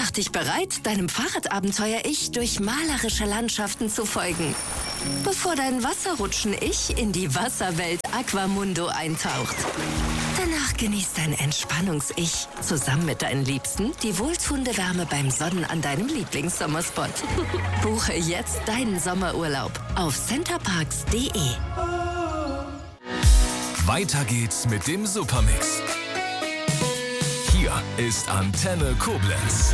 Mach dich bereit, deinem Fahrradabenteuer-Ich durch malerische Landschaften zu folgen. Bevor dein Wasserrutschen-Ich in die Wasserwelt Aquamundo eintaucht. Danach genießt dein Entspannungs-Ich zusammen mit deinen Liebsten die wohltuende Wärme beim Sonnen an deinem Lieblingssommerspot. Buche jetzt deinen Sommerurlaub auf centerparks.de. Weiter geht's mit dem Supermix. Hier ist Antenne Koblenz.